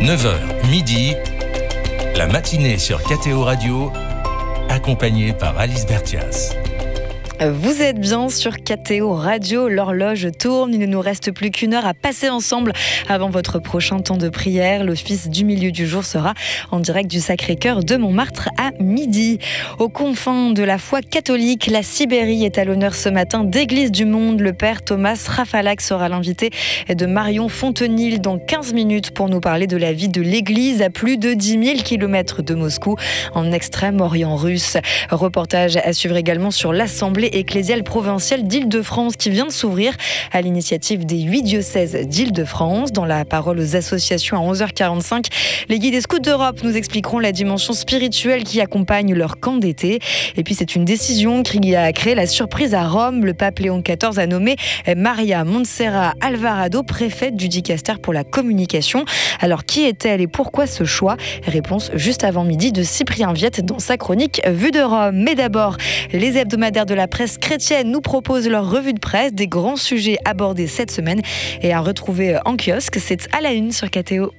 9h, midi, la matinée sur KTO Radio, accompagnée par Alice Bertias. Vous êtes bien sur KTO Radio, l'horloge tourne, il ne nous reste plus qu'une heure à passer ensemble avant votre prochain temps de prière. L'office du milieu du jour sera en direct du Sacré-Cœur de Montmartre à midi. Aux confins de la foi catholique, la Sibérie est à l'honneur ce matin d'Église du Monde. Le père Thomas Rafalak sera l'invité de Marion Fontenil dans 15 minutes pour nous parler de la vie de l'Église à plus de 10 000 km de Moscou, en Extrême-Orient russe. Reportage à suivre également sur l'Assemblée ecclésiale provinciale d'Île-de-France qui vient de s'ouvrir à l'initiative des 8 diocèses d'Île-de-France. Dans la parole aux associations à 11h45, les guides des scouts d'Europe nous expliqueront la dimension spirituelle qui accompagne leur camp d'été. Et puis c'est une décision qui a créé la surprise à Rome. Le pape Léon XIV a nommé Maria Montserrat Alvarado préfète du dicaster pour la communication. Alors qui est-elle et pourquoi ce choix ? Réponse juste avant midi de Cyprien Viette dans sa chronique Vue de Rome. Mais d'abord, les hebdomadaires de la presse chrétienne nous proposent leur revue de presse, des grands sujets abordés cette semaine et à retrouver en kiosque. C'est à la une sur KTO.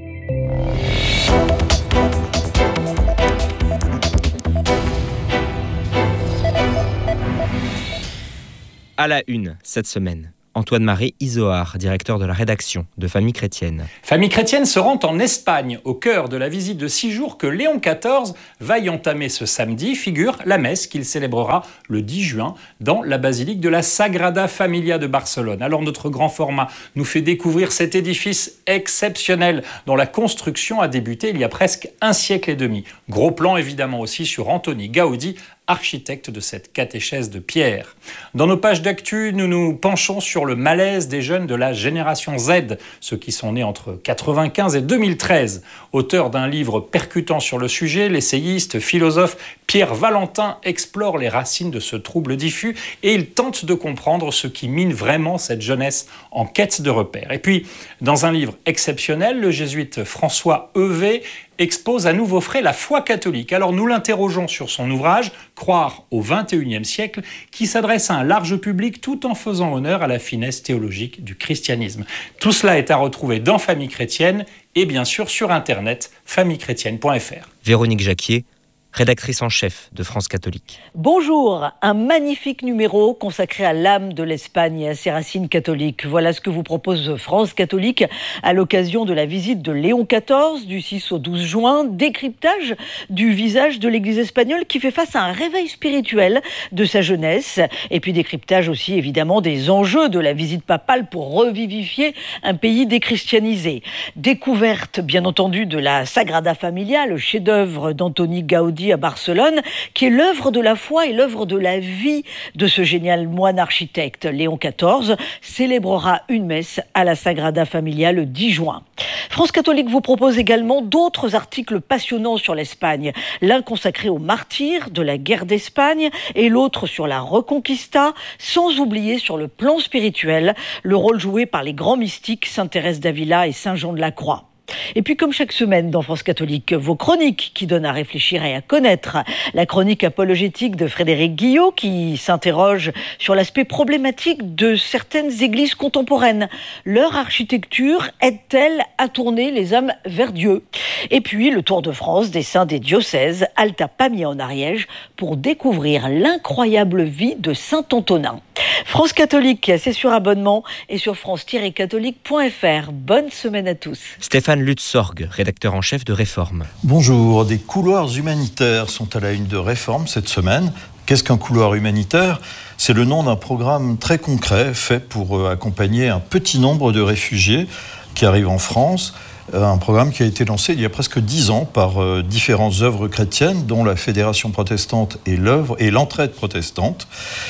À la une cette semaine, Antoine-Marie Izoard, directeur de la rédaction de Famille Chrétienne. Famille Chrétienne se rend en Espagne, au cœur de la visite de 6 jours que Léon XIV va y entamer ce samedi. Figure la messe qu'il célébrera le 10 juin dans la basilique de la Sagrada Familia de Barcelone. Alors notre grand format nous fait découvrir cet édifice exceptionnel dont la construction a débuté il y a presque un siècle et demi. Gros plan évidemment aussi sur Antoni Gaudi, architecte de cette catéchèse de pierre. Dans nos pages d'actu, nous nous penchons sur le malaise des jeunes de la génération Z, ceux qui sont nés entre 1995 et 2013. Auteur d'un livre percutant sur le sujet, l'essayiste, philosophe Pierre Valentin explore les racines de ce trouble diffus et il tente de comprendre ce qui mine vraiment cette jeunesse en quête de repères. Et puis, dans un livre exceptionnel, le jésuite François Heuvet expose à nouveau frais la foi catholique. Alors nous l'interrogeons sur son ouvrage « Croire au XXIe siècle » qui s'adresse à un large public tout en faisant honneur à la finesse théologique du christianisme. Tout cela est à retrouver dans Famille Chrétienne et bien sûr sur internet famillechrétienne.fr. Véronique Jacquier, rédactrice en chef de France Catholique. Bonjour, un magnifique numéro consacré à l'âme de l'Espagne et à ses racines catholiques. Voilà ce que vous propose France Catholique à l'occasion de la visite de Léon XIV du 6 au 12 juin. Décryptage du visage de l'Église espagnole qui fait face à un réveil spirituel de sa jeunesse. Et puis décryptage aussi évidemment des enjeux de la visite papale pour revivifier un pays déchristianisé. Découverte bien entendu de la Sagrada Familia, le chef-d'œuvre d'Antoni Gaudi à Barcelone, qui est l'œuvre de la foi et l'œuvre de la vie de ce génial moine architecte. Léon XIV célébrera une messe à la Sagrada Familia le 10 juin. France Catholique vous propose également d'autres articles passionnants sur l'Espagne. L'un consacré aux martyrs de la guerre d'Espagne et l'autre sur la Reconquista, sans oublier sur le plan spirituel le rôle joué par les grands mystiques Sainte Thérèse d'Avila et Saint Jean de la Croix. Et puis comme chaque semaine dans France Catholique, vos chroniques qui donnent à réfléchir et à connaître. La chronique apologétique de Frédéric Guillot qui s'interroge sur l'aspect problématique de certaines églises contemporaines. Leur architecture aide-t-elle à tourner les âmes vers Dieu ? Et puis le Tour de France des saints des diocèses, Alta Pamia en Ariège, pour découvrir l'incroyable vie de Saint Antonin. France Catholique, c'est sur abonnement et sur france-catholique.fr. Bonne semaine à tous. Stéphane Lutz-Sorg, rédacteur en chef de Réforme. Bonjour, des couloirs humanitaires sont à la une de Réforme cette semaine. Qu'est-ce qu'un couloir humanitaire ? C'est le nom d'un programme très concret fait pour accompagner un petit nombre de réfugiés qui arrivent en France. Un programme qui a été lancé il y a presque 10 ans par différentes œuvres chrétiennes, dont la Fédération protestante et l'Entraide protestante.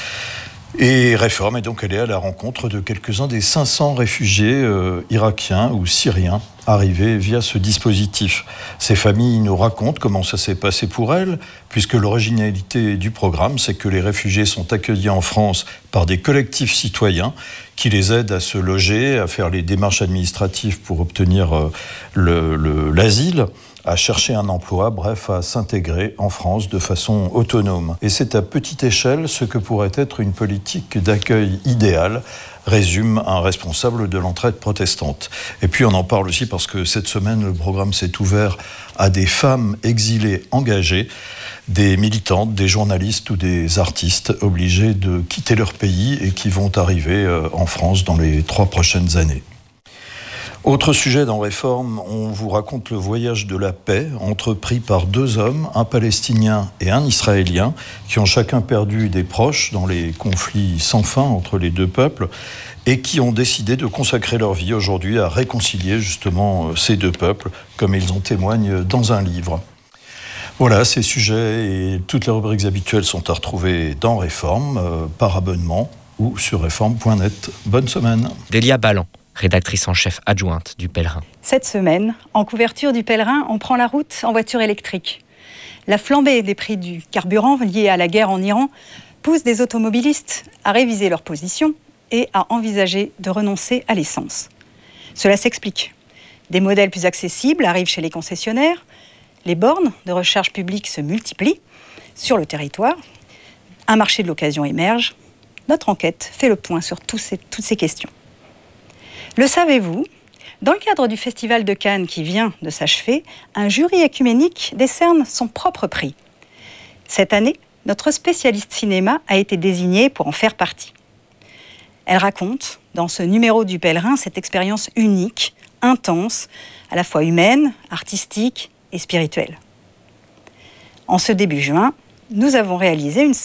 Et Réforme est donc allée à la rencontre de quelques-uns des 500 réfugiés irakiens ou syriens arrivés via ce dispositif. Ces familles nous racontent comment ça s'est passé pour elles, puisque l'originalité du programme, c'est que les réfugiés sont accueillis en France par des collectifs citoyens qui les aident à se loger, à faire les démarches administratives pour obtenir l'asile, à chercher un emploi, bref, à s'intégrer en France de façon autonome. Et c'est à petite échelle ce que pourrait être une politique d'accueil idéale résume un responsable de l'entraide protestante. Et puis on en parle aussi parce que cette semaine, le programme s'est ouvert à des femmes exilées engagées, des militantes, des journalistes ou des artistes obligés de quitter leur pays et qui vont arriver en France dans les 3 prochaines années. Autre sujet dans Réforme, on vous raconte le voyage de la paix entrepris par 2 hommes, un Palestinien et un Israélien, qui ont chacun perdu des proches dans les conflits sans fin entre les 2 peuples et qui ont décidé de consacrer leur vie aujourd'hui à réconcilier justement ces 2 peuples, comme ils en témoignent dans un livre. Voilà, ces sujets et toutes les rubriques habituelles sont à retrouver dans Réforme, par abonnement ou sur réforme.net. Bonne semaine. Délia Ballan, rédactrice en chef adjointe du Pèlerin. Cette semaine, en couverture du Pèlerin, on prend la route en voiture électrique. La flambée des prix du carburant liée à la guerre en Iran pousse des automobilistes à réviser leur position et à envisager de renoncer à l'essence. Cela s'explique. Des modèles plus accessibles arrivent chez les concessionnaires, les bornes de recharge publique se multiplient sur le territoire, un marché de l'occasion émerge. Notre enquête fait le point sur toutes ces questions. Le savez-vous ? Dans le cadre du Festival de Cannes qui vient de s'achever, un jury œcuménique décerne son propre prix. Cette année, notre spécialiste cinéma a été désignée pour en faire partie. Elle raconte, dans ce numéro du Pèlerin, cette expérience unique, intense, à la fois humaine, artistique et spirituelle. En ce début juin, nous avons réalisé une